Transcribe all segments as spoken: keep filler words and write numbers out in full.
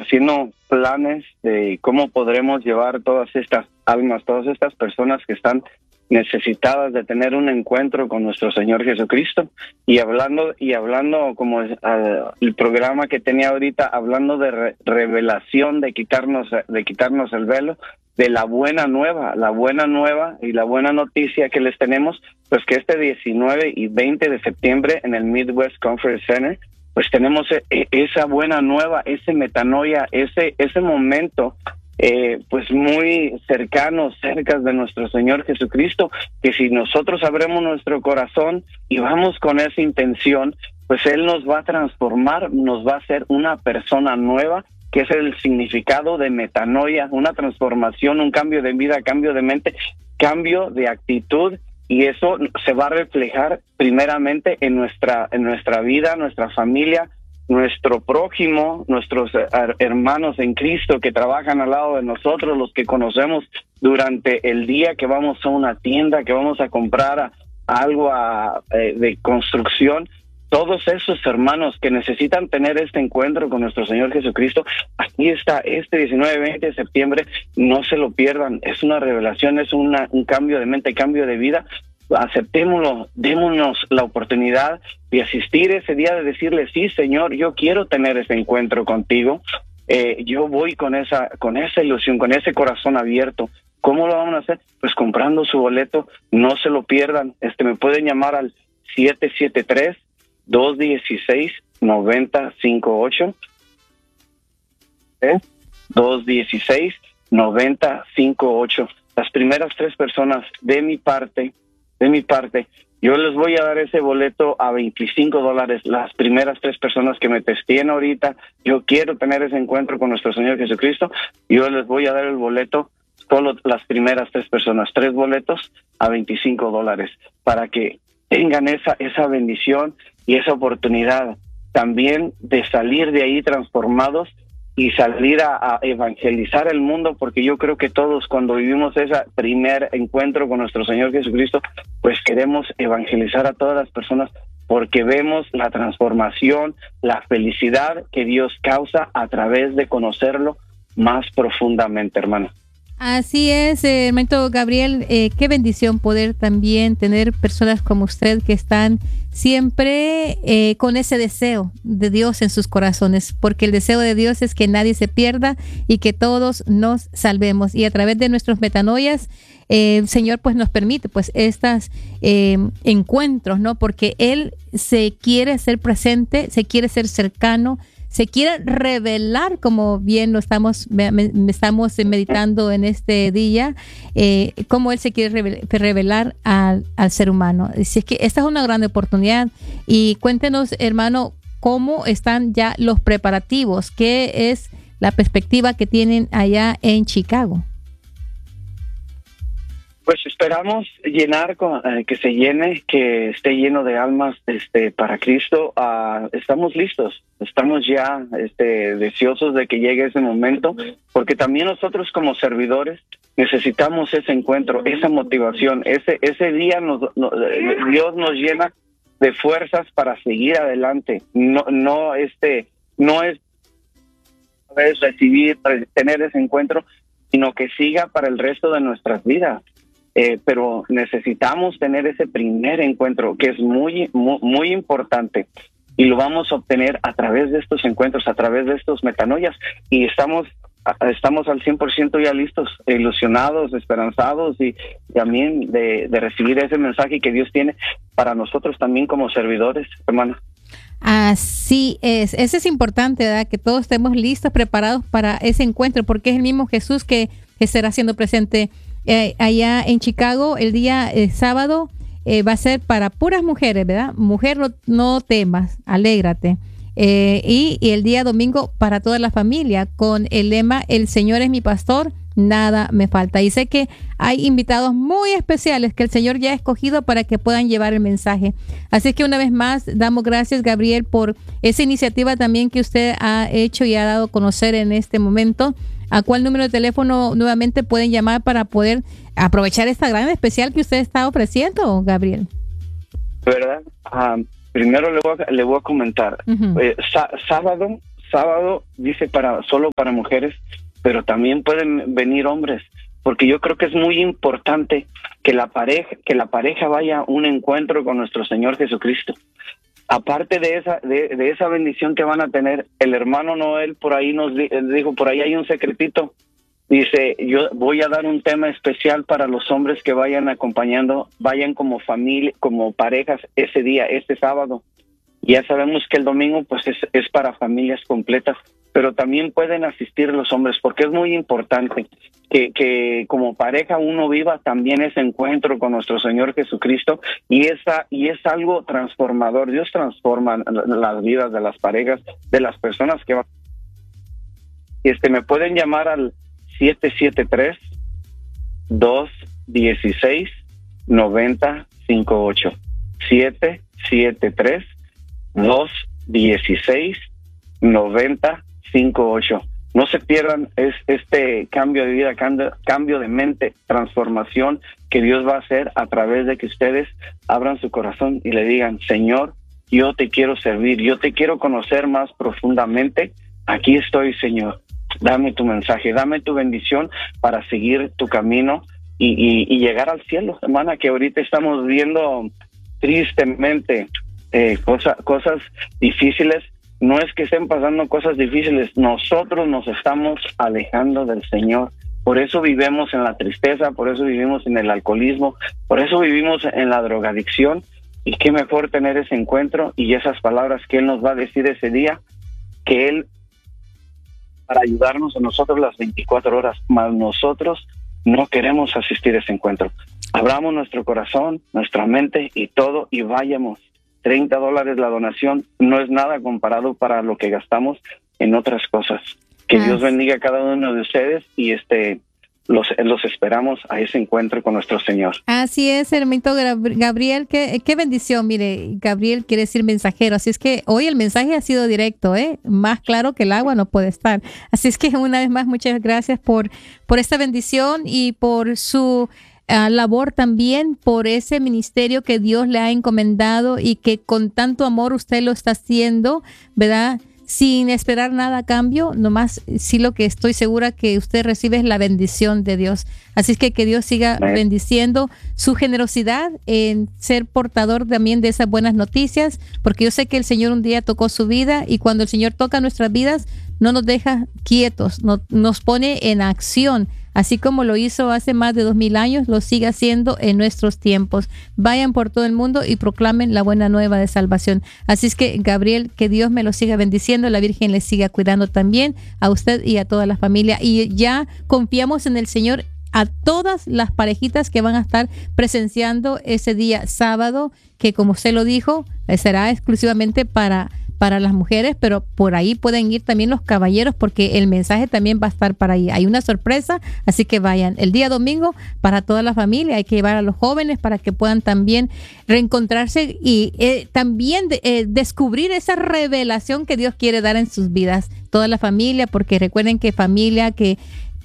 haciendo planes de cómo podremos llevar todas estas almas, todas estas personas que están necesitadas de tener un encuentro con nuestro Señor Jesucristo. Y hablando, y hablando como uh, el programa que tenía ahorita, hablando de re- revelación, de quitarnos, de quitarnos el velo, de la buena nueva, la buena nueva y la buena noticia que les tenemos, pues que este diecinueve y veinte de septiembre en el Midwest Conference Center, pues tenemos e- esa buena nueva, ese metanoia, ese, ese momento Eh, pues muy cercanos, cerca de nuestro Señor Jesucristo, que si nosotros abrimos nuestro corazón y vamos con esa intención, pues Él nos va a transformar, nos va a hacer una persona nueva, que es el significado de metanoia, una transformación, un cambio de vida, cambio de mente, cambio de actitud, y eso se va a reflejar primeramente en nuestra, en nuestra vida, nuestra familia, nuestro prójimo, nuestros hermanos en Cristo que trabajan al lado de nosotros, los que conocemos durante el día, que vamos a una tienda, que vamos a comprar a, a algo a, eh, de construcción. Todos esos hermanos que necesitan tener este encuentro con nuestro Señor Jesucristo, aquí está este diecinueve veinte de septiembre, no se lo pierdan. Es una revelación, es una, un cambio de mente, cambio de vida. Aceptémoslo, démonos la oportunidad de asistir ese día, de decirle, sí, Señor, yo quiero tener ese encuentro contigo. Eh, yo voy con esa, con esa ilusión, con ese corazón abierto. ¿Cómo lo vamos a hacer? Pues comprando su boleto. No se lo pierdan. Este, me pueden llamar al siete siete tres, dos uno seis, nueve cero cinco ocho. ¿Eh? dos uno seis, nueve cero cinco ocho. Las primeras tres personas de mi parte, de mi parte, yo les voy a dar ese boleto a veinticinco dólares. Las primeras tres personas que me testeen ahorita, yo quiero tener ese encuentro con nuestro Señor Jesucristo, yo les voy a dar el boleto, solo las primeras tres personas, tres boletos a veinticinco dólares, para que tengan esa, esa bendición y esa oportunidad también de salir de ahí transformados y salir a, a evangelizar el mundo, porque yo creo que todos cuando vivimos ese primer encuentro con nuestro Señor Jesucristo, pues queremos evangelizar a todas las personas, porque vemos la transformación, la felicidad que Dios causa a través de conocerlo más profundamente, hermano. Así es, eh, hermanito Gabriel, eh, qué bendición poder también tener personas como usted que están siempre eh, con ese deseo de Dios en sus corazones, porque el deseo de Dios es que nadie se pierda y que todos nos salvemos, y a través de nuestros metanoias eh, el Señor pues nos permite pues estos eh, encuentros, ¿no? Porque Él se quiere hacer presente, se quiere ser cercano, se quiere revelar, como bien lo estamos, me, me estamos meditando en este día, eh, cómo Él se quiere revelar al, al ser humano. Así es que esta es una gran oportunidad. Y cuéntenos, hermano, cómo están ya los preparativos, qué es la perspectiva que tienen allá en Chicago. Pues esperamos llenar, con, eh, que se llene, que esté lleno de almas este, para Cristo. Uh, estamos listos, estamos ya este, deseosos de que llegue ese momento, porque también nosotros como servidores necesitamos ese encuentro, esa motivación. Ese ese día nos, no, Dios nos llena de fuerzas para seguir adelante. No no este no es, es recibir, tener ese encuentro, sino que siga para el resto de nuestras vidas. Eh, pero necesitamos tener ese primer encuentro, que es muy, muy, muy importante, y lo vamos a obtener a través de estos encuentros, a través de estos metanoias, y estamos estamos al cien por ciento ya listos, ilusionados, esperanzados, y también de, de recibir ese mensaje que Dios tiene para nosotros también como servidores, hermana. Así es, eso es importante, ¿verdad? Que todos estemos listos, preparados para ese encuentro, porque es el mismo Jesús que estará siendo presente Eh, allá en Chicago el día eh, sábado. Eh, va a ser para puras mujeres, ¿verdad? Mujer, no, no temas, alégrate. Eh, y, y el día domingo para toda la familia, con el lema El Señor es mi pastor, nada me falta. Y sé que hay invitados muy especiales que el Señor ya ha escogido para que puedan llevar el mensaje. Así que una vez más damos gracias, Gabriel, por esa iniciativa también que usted ha hecho y ha dado a conocer en este momento. ¿A cuál número de teléfono nuevamente pueden llamar para poder aprovechar esta gran especial que usted está ofreciendo, Gabriel? ¿Verdad? Um, primero le voy a, le voy a comentar. Uh-huh. eh, sábado, sábado dice para solo para mujeres, pero también pueden venir hombres, porque yo creo que es muy importante que la pareja que la pareja vaya a un encuentro con nuestro Señor Jesucristo. Aparte de esa de, de esa bendición que van a tener, el hermano Noel por ahí nos dijo, por ahí hay un secretito. Dice, yo voy a dar un tema especial para los hombres que vayan acompañando, vayan como familia, como parejas ese día, este sábado. Ya sabemos que el domingo pues es, es para familias completas, pero también pueden asistir los hombres, porque es muy importante que, que como pareja uno viva también ese encuentro con nuestro Señor Jesucristo, y esa y es algo transformador. Dios transforma las vidas de las parejas, de las personas que van. Este, me pueden llamar al siete siete tres, dos uno seis, nueve cero cinco ocho. siete siete tres, dos uno seis, nueve cero cinco ocho. No se pierdan es, este cambio de vida, cambio, cambio de mente, transformación que Dios va a hacer a través de que ustedes abran su corazón y le digan, Señor, yo te quiero servir, yo te quiero conocer más profundamente. Aquí estoy, Señor. Dame tu mensaje, dame tu bendición para seguir tu camino y, y, y llegar al cielo, hermana, que ahorita estamos viendo tristemente eh, cosa, cosas difíciles. No es que estén pasando cosas difíciles, nosotros nos estamos alejando del Señor. Por eso vivimos en la tristeza, por eso vivimos en el alcoholismo, por eso vivimos en la drogadicción. Y qué mejor tener ese encuentro y esas palabras que Él nos va a decir ese día, que Él para ayudarnos a nosotros las veinticuatro horas, más nosotros no queremos asistir a ese encuentro. Abramos nuestro corazón, nuestra mente y todo y vayamos. treinta dólares la donación no es nada comparado para lo que gastamos en otras cosas. Que ah. Dios bendiga a cada uno de ustedes y este los, los esperamos a ese encuentro con nuestro Señor. Así es, hermanito Gabriel, qué, qué bendición. Mire, Gabriel quiere decir mensajero, así es que hoy el mensaje ha sido directo, ¿eh? Más claro que el agua no puede estar. Así es que una vez más, muchas gracias por, por esta bendición y por su uh, labor también, por ese ministerio que Dios le ha encomendado y que con tanto amor usted lo está haciendo, ¿verdad? Sin esperar nada a cambio, nomás sí lo que estoy segura que usted recibe es la bendición de Dios. Así es que que Dios siga Amén. Bendiciendo su generosidad en ser portador también de esas buenas noticias, porque yo sé que el Señor un día tocó su vida y cuando el Señor toca nuestras vidas no nos deja quietos, no, nos pone en acción. Así como lo hizo hace más de dos mil años, lo sigue haciendo en nuestros tiempos. Vayan por todo el mundo y proclamen la buena nueva de salvación. Así es que, Gabriel, que Dios me lo siga bendiciendo, la Virgen le siga cuidando también a usted y a toda la familia. Y ya confiamos en el Señor a todas las parejitas que van a estar presenciando ese día sábado, que como usted lo dijo, será exclusivamente para... para las mujeres, pero por ahí pueden ir también los caballeros porque el mensaje también va a estar para ahí. Hay una sorpresa, así que vayan. El día domingo para toda la familia, hay que llevar a los jóvenes para que puedan también reencontrarse y eh, también de, eh, descubrir esa revelación que Dios quiere dar en sus vidas. Toda la familia, porque recuerden que familia que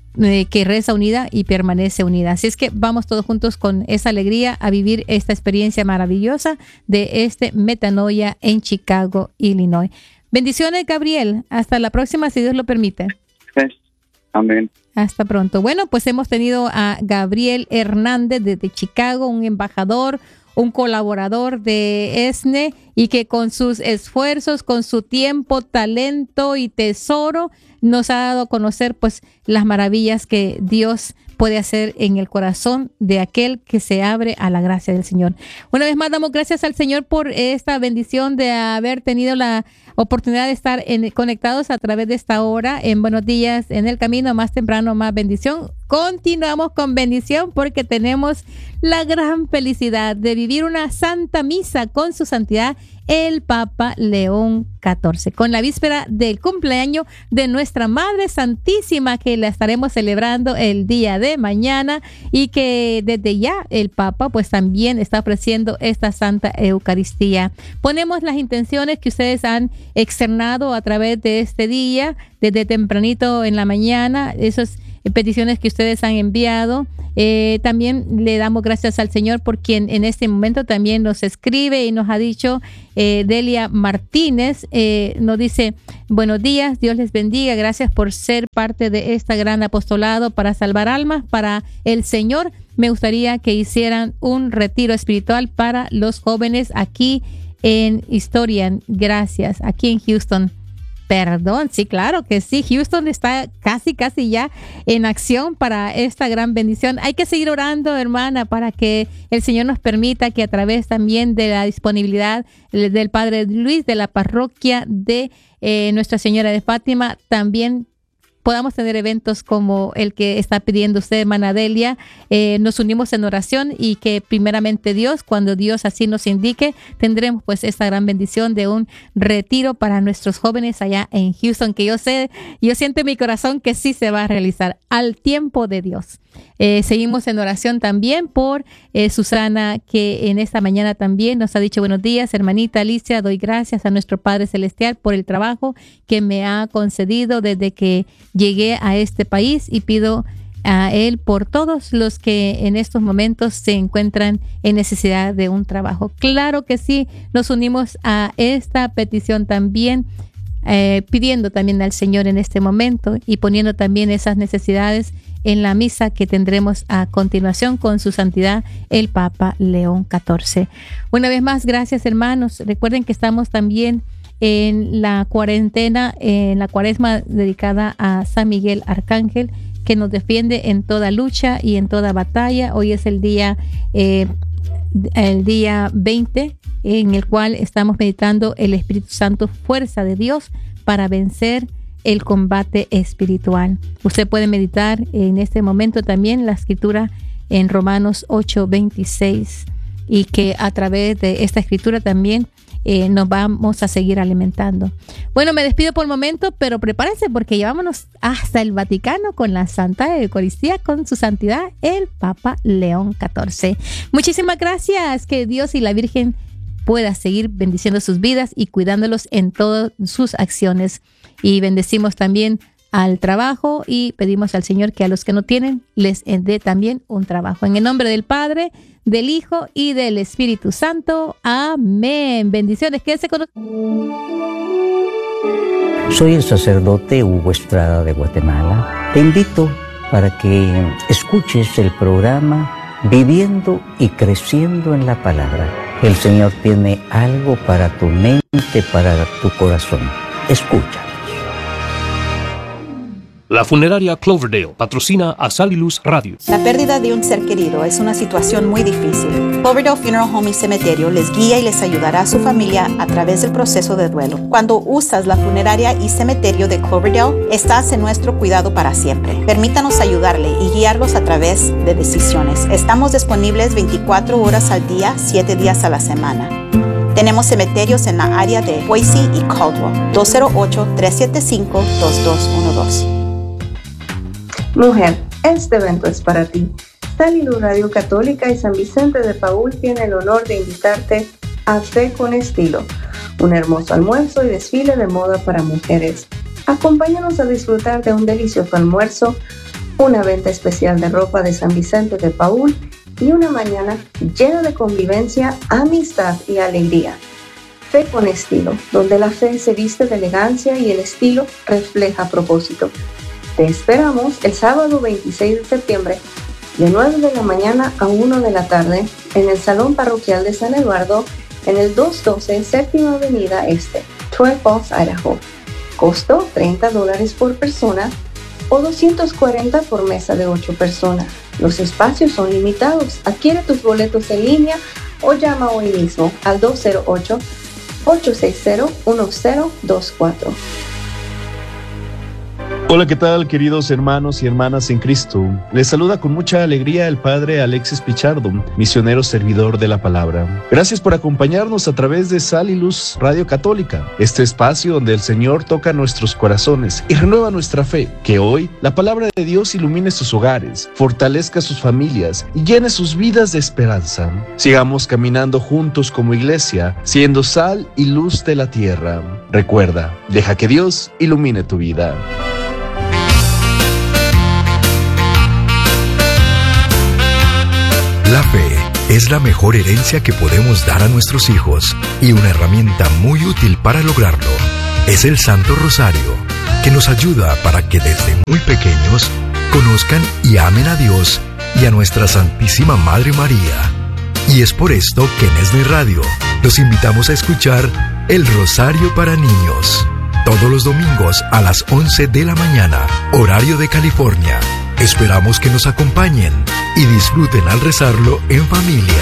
que reza unida y permanece unida. Así es que vamos todos juntos con esa alegría a vivir esta experiencia maravillosa de este Metanoia en Chicago, Illinois. Bendiciones, Gabriel. Hasta la próxima, si Dios lo permite. Sí. Amén. Hasta pronto. Bueno, pues hemos tenido a Gabriel Hernández desde Chicago, un embajador, un colaborador de E S N E y que con sus esfuerzos, con su tiempo, talento y tesoro nos ha dado a conocer pues las maravillas que Dios puede hacer en el corazón de aquel que se abre a la gracia del Señor. Una vez más damos gracias al Señor por esta bendición de haber tenido la oportunidad de estar en, conectados a través de esta hora en Buenos Días en el Camino, más temprano, más bendición. Continuamos con bendición porque tenemos la gran felicidad de vivir una santa misa con su santidad el Papa León catorce, con la víspera del cumpleaños de nuestra Madre Santísima, que la estaremos celebrando el día de mañana y que desde ya el Papa pues también está ofreciendo esta Santa Eucaristía. Ponemos las intenciones que ustedes han externado a través de este día, desde tempranito en la mañana, esos peticiones que ustedes han enviado. Eh, también le damos gracias al Señor por quien en este momento también nos escribe y nos ha dicho, eh, Delia Martínez, eh, nos dice, buenos días, Dios les bendiga, gracias por ser parte de este gran apostolado para salvar almas, para el Señor. Me gustaría que hicieran un retiro espiritual para los jóvenes aquí en Historian. Gracias, aquí en Houston. Perdón, sí, claro que sí. Houston está casi, casi ya en acción para esta gran bendición. Hay que seguir orando, hermana, para que el Señor nos permita que a través también de la disponibilidad del Padre Luis, de la parroquia de eh, Nuestra Señora de Fátima, también podamos tener eventos como el que está pidiendo usted, hermana Delia. Eh, nos unimos en oración y que primeramente Dios, cuando Dios así nos indique, tendremos pues esta gran bendición de un retiro para nuestros jóvenes allá en Houston, que yo sé, yo siento en mi corazón que sí se va a realizar al tiempo de Dios. Eh, seguimos en oración también por eh, Susana, que en esta mañana también nos ha dicho buenos días, hermanita Alicia, doy gracias a nuestro Padre Celestial por el trabajo que me ha concedido desde que llegué a este país y pido a Él por todos los que en estos momentos se encuentran en necesidad de un trabajo. Claro que sí, nos unimos a esta petición también, eh, pidiendo también al Señor en este momento y poniendo también esas necesidades en la misa que tendremos a continuación con su santidad el Papa León catorce. Una vez más, gracias hermanos. Recuerden que estamos también en la cuarentena, en la cuaresma dedicada a San Miguel Arcángel, que nos defiende en toda lucha y en toda batalla. Hoy es el día, eh, el día veinte, en el cual estamos meditando el Espíritu Santo, fuerza de Dios para vencer el combate espiritual. Usted puede meditar en este momento también la escritura en Romanos ocho veintiséis, y que a través de esta escritura también eh, nos vamos a seguir alimentando. Bueno, me despido por el momento, pero prepárense porque llevámonos hasta el Vaticano con la Santa Eucaristía, con su santidad el Papa León catorce. Muchísimas gracias, que Dios y la Virgen pueda seguir bendiciendo sus vidas y cuidándolos en todas sus acciones. Y bendecimos también al trabajo y pedimos al Señor que a los que no tienen les dé también un trabajo. En el nombre del Padre, del Hijo y del Espíritu Santo. Amén. Bendiciones. Quédese con nosotros. Soy el sacerdote Hugo Estrada de Guatemala. Te invito para que escuches el programa Viviendo y Creciendo en la Palabra. El Señor tiene algo para tu mente, para tu corazón. Escucha. La funeraria Cloverdale patrocina a Sal y Luz Radio. La pérdida de un ser querido es una situación muy difícil. Cloverdale Funeral Home y Cementerio les guía y les ayudará a su familia a través del proceso de duelo. Cuando usas la funeraria y cementerio de Cloverdale, estás en nuestro cuidado para siempre. Permítanos ayudarle y guiarlos a través de decisiones. Estamos disponibles veinticuatro horas al día, siete días a la semana. Tenemos cementerios en la área de Boise y Caldwell. dos cero ocho, tres siete cinco, dos dos uno dos. Mujer, este evento es para ti. Sal y Luz Radio Católica y San Vicente de Paúl tiene el honor de invitarte a Fe con Estilo, un hermoso almuerzo y desfile de moda para mujeres. Acompáñanos a disfrutar de un delicioso almuerzo, una venta especial de ropa de San Vicente de Paúl y una mañana llena de convivencia, amistad y alegría. Fe con Estilo, donde la fe se viste de elegancia y el estilo refleja propósito. Te esperamos el sábado veintiséis de septiembre de nueve de la mañana a una de la tarde en el Salón Parroquial de San Eduardo en el doscientos doce Séptima Avenida Este, Twin Falls, Idaho. Costo treinta dólares por persona o doscientos cuarenta por mesa de ocho personas. Los espacios son limitados. Adquiere tus boletos en línea o llama hoy mismo al dos cero ocho, ocho seis cero, uno cero dos cuatro. Hola, ¿qué tal, queridos hermanos y hermanas en Cristo? Les saluda con mucha alegría el Padre Alexis Pichardo, misionero servidor de la palabra. Gracias por acompañarnos a través de Sal y Luz Radio Católica, este espacio donde el Señor toca nuestros corazones y renueva nuestra fe. Que hoy la palabra de Dios ilumine sus hogares, fortalezca sus familias y llene sus vidas de esperanza. Sigamos caminando juntos como iglesia, siendo sal y luz de la tierra. Recuerda, deja que Dios ilumine tu vida. fe es la mejor herencia que podemos dar a nuestros hijos y una herramienta muy útil para lograrlo es el Santo Rosario, que nos ayuda para que desde muy pequeños conozcan y amen a Dios y a nuestra Santísima Madre María. Y es por esto que en Esne Radio los invitamos a escuchar El Rosario para Niños, todos los domingos a las once de la mañana, horario de California. Esperamos que nos acompañen y disfruten al rezarlo en familia.